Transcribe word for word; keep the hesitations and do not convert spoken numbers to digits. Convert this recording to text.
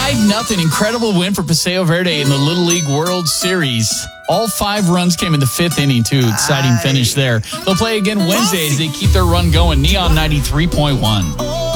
five nothing. Incredible win for Paseo Verde in the Little League World Series. All five runs came in the fifth inning, too. Exciting finish there. They'll play again Wednesday as they keep their run going. Neon ninety-three point one.